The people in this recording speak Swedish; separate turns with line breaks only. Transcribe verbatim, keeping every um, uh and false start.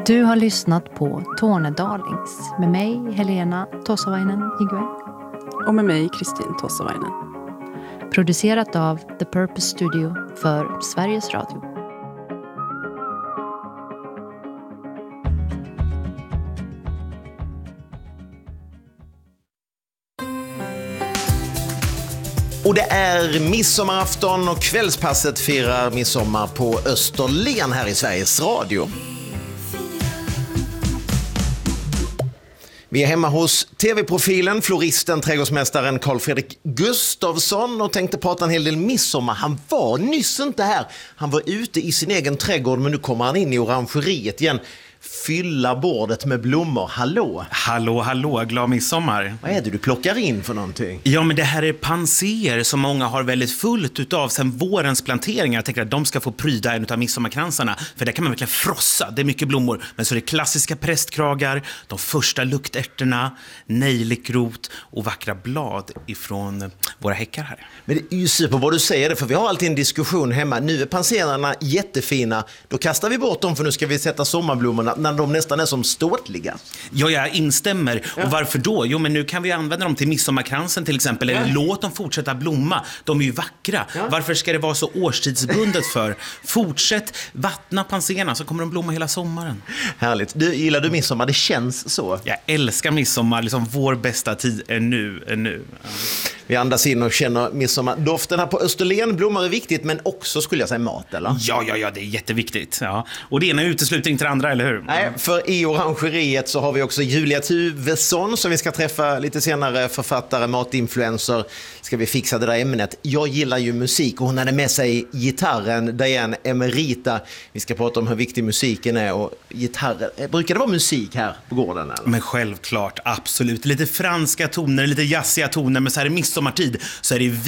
Du har lyssnat på Tornedalings med mig, Helena Tossavainen Igwe.
Och med mig, Kristin Tossavainen.
Producerat av The Purpose Studio för Sveriges Radio.
Och det är midsommarafton och kvällspasset firar midsommar på Österlen här i Sveriges Radio. Vi är hemma hos tv-profilen, floristen, trädgårdsmästaren Carl Fredrik Gustafsson och tänkte prata en hel del midsommar. Han var nyss inte här. Han var ute i sin egen trädgård, men nu kommer han in i orangeriet igen. Fylla bordet med blommor. Hallå?
Hallå, hallå. Glad midsommar.
Vad är det du plockar in för någonting?
Ja, men det här är panser som många har väldigt fullt utav sen vårens planteringar. Jag tänker att de ska få pryda en av midsommarkransarna. För där kan man verkligen frossa. Det är mycket blommor. Men så är det klassiska prästkragar, de första luktärterna, nejlikrot och vackra blad ifrån våra häckar här.
Men det är ju super vad du säger det, för vi har alltid en diskussion hemma. Nu är panserarna jättefina. Då kastar vi bort dem för nu ska vi sätta sommarblommorna när de nästan är som ståtliga.
Ja, jag instämmer. Ja. Och varför då? Jo, men nu kan vi använda dem till midsommarkransen till exempel. Eller ja. Låt dem fortsätta blomma. De är ju vackra. Ja. Varför ska det vara så årstidsbundet för? Fortsätt vattna panserna så kommer de blomma hela sommaren.
Härligt. Du, gillar du midsommar? Det känns så.
Jag älskar midsommar. Liksom vår bästa tid är nu. Är nu. Ja.
Vi andas in och känner midsommar. Doften här på Österlen, blommor är viktigt, men också skulle jag säga mat, eller?
Ja, ja, ja, det är jätteviktigt. Ja. Och det ena utesluter inte det andra, eller hur?
Nej, för i orangeriet så har vi också Julia Tuvesson som vi ska träffa lite senare, författare, matinfluencer. Ska vi fixa det där ämnet. Jag gillar ju musik och hon hade med sig gitarren, Diane Emerita. Vi ska prata om hur viktig musiken är och gitarrer. Brukar det vara musik här på gården? Eller?
Men självklart, absolut. Lite franska toner, lite jazziga toner, men så här i midsommartid så är det